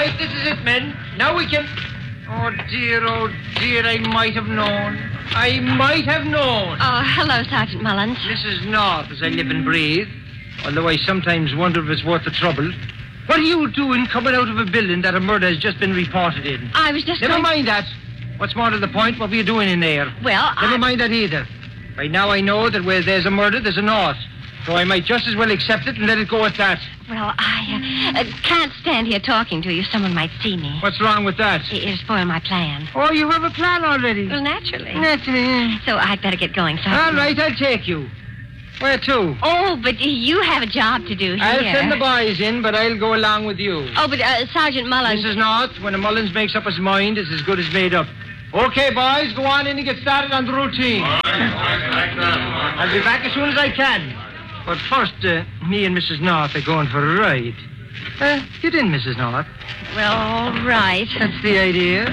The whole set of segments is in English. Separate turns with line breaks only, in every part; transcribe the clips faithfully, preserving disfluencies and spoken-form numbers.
right, this is it, men. Now we can... Oh, dear, oh, dear, I might have known. I might have known.
Oh, hello, Sergeant Mullins.
Missus North, as I live and breathe. Although I sometimes wonder if it's worth the trouble. What are you doing coming out of a building that a murder has just been reported in?
I was just
Never
going...
mind that. What's more to the point, what were you doing in there?
Well,
Never
I...
mind that either. Right now I know that where there's a murder, there's a north. So I might just as well accept it and let it go at that.
Well, I uh, uh, can't stand here talking to you. Someone might see me.
What's wrong with that?
It, it'll spoil my plan.
Oh, you have a plan already?
Well, naturally.
Naturally.
So I'd better get going, Sergeant.
All right, I'll take you. Where to?
Oh, but you have a job to do here.
I'll send the boys in, but I'll go along with you.
Oh, but uh, Sergeant Mullins...
Missus North, when a Mullins makes up his mind, it's as good as made up. Okay, boys, go on in and get started on the routine.
All right, all
I'll be back as soon as I can. But first, uh, me and Missus North are going for a ride. Uh, get in, Missus North.
Well, all right.
That's the idea.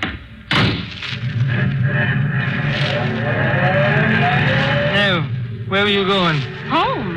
Now, where are you going?
Home.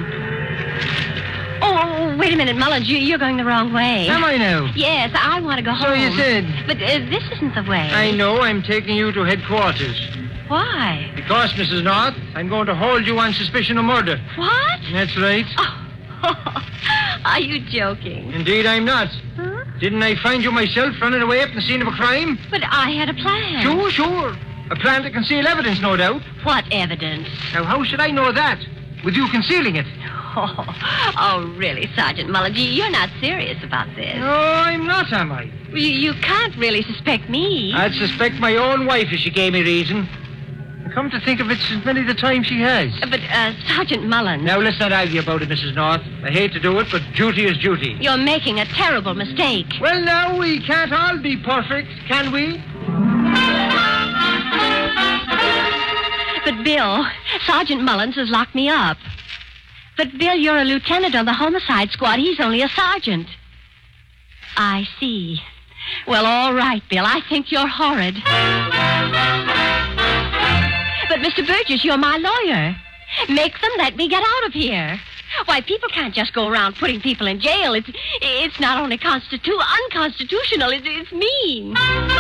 Oh, wait a minute, Mullins. You, you're going the wrong way.
Am I now?
Yes, I want to go home.
So you said.
But uh, this isn't the way.
I know. I'm taking you to headquarters.
Why?
Because, Missus North, I'm going to hold you on suspicion of murder.
What?
That's right.
Oh, are you joking?
Indeed, I'm not.
Huh?
Didn't I find you myself running away up the scene of a crime?
But I had a plan.
Sure, sure. A plan to conceal evidence, no doubt.
What evidence?
Now, how should I know that? With you concealing it?
Oh, oh really, Sergeant Mullins, you- you're not serious about this.
No, I'm not, am I?
You, you can't really suspect me.
I'd suspect my own wife if she gave me reason. Come to think of it, since many the time she has.
But, uh, Sergeant Mullins...
Now, let's not argue about it, Missus North. I hate to do it, but duty is duty.
You're making a terrible mistake.
Well, now, we can't all be perfect, can we?
But, Bill, Sergeant Mullins has locked me up. But, Bill, you're a lieutenant on the homicide squad. He's only a sergeant. I see. Well, all right, Bill. I think you're horrid. But, Mister Burgess, you're my lawyer. Make them let me get out of here. Why, people can't just go around putting people in jail. It's it's not only constitu- unconstitutional, it's, it's mean.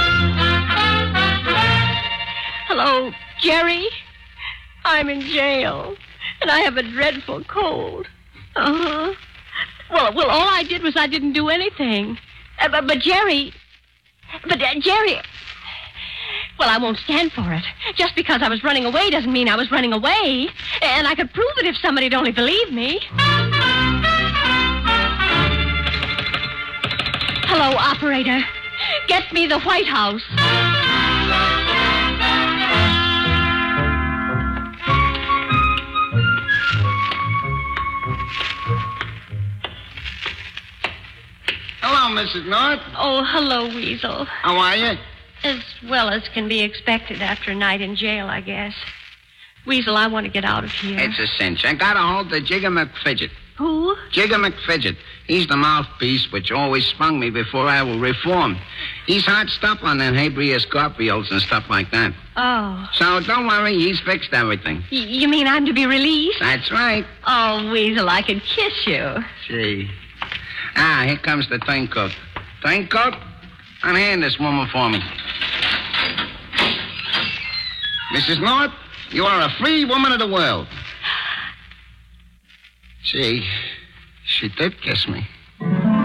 Hello, Jerry? I'm in jail, and I have a dreadful cold. Uh-huh. Well, well, all I did was I didn't do anything. Uh, but, but, Jerry... But, uh, Jerry... Well, I won't stand for it. Just because I was running away doesn't mean I was running away. And I could prove it if somebody'd only believe me. Hello, operator. Get me the White House.
Hello, Missus North.
Oh, hello, Weasel.
How are you?
As well as can be expected after a night in jail, I guess. Weasel, I want to get out of here.
It's a cinch. I got a hold of Jigger McFidget.
Who?
Jigger McFidget. He's the mouthpiece which always sprung me before I will reform. He's hot stuff on them habeas corpus and stuff like that.
Oh.
So don't worry, he's fixed everything.
Y- you mean I'm to be released?
That's right.
Oh, Weasel, I could kiss you.
Gee. Ah, here comes the turncoat. Turncoat, unhand this woman for me. Missus North, you are a free woman of the world. Gee, she did kiss me.